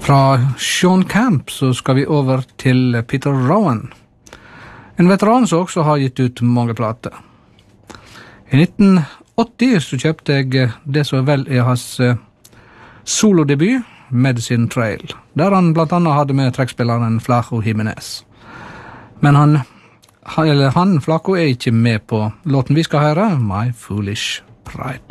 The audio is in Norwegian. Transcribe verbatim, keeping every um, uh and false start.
Fra Sean Camp så skal vi over til Peter Rowan. En veteran som også har gitt ut mange plater. I nitten åtti så kjøpte jeg det som vel er hans solodebut, Medicine Trail, der han blant annet hadde med trekkspilleren Flaco Jimenez. Men han, eller han, Flaco, er ikke med på låten vi skal høre, My Foolish Pride.